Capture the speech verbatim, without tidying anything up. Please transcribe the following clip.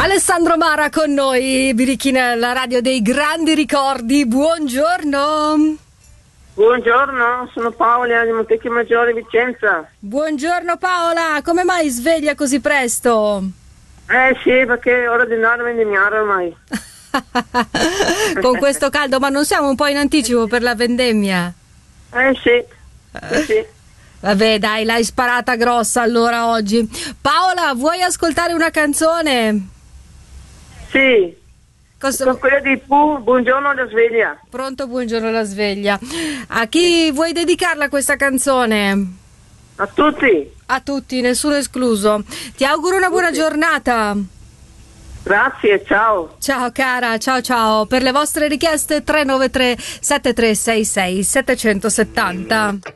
Alessandro Mara con noi, Birichina, la radio dei grandi ricordi. Buongiorno. Buongiorno, sono Paola di Montecchio Maggiore, Vicenza. Buongiorno Paola, come mai sveglia così presto? Eh sì, perché è ora di andare a vendemmiare ormai. Con questo caldo, ma non siamo un po' in anticipo per la vendemmia? Eh sì, eh sì. Vabbè dai, l'hai sparata grossa allora oggi. Paola, vuoi ascoltare una canzone? Sì, Cosa... con quella di Pooh, Buongiorno alla sveglia. Pronto, buongiorno la sveglia. A chi vuoi dedicarla questa canzone? A tutti. A tutti, nessuno escluso. Ti auguro una buona giornata. Grazie, ciao. Ciao cara, ciao ciao. Per le vostre richieste tre nove tre sette tre sei sei sette sette zero.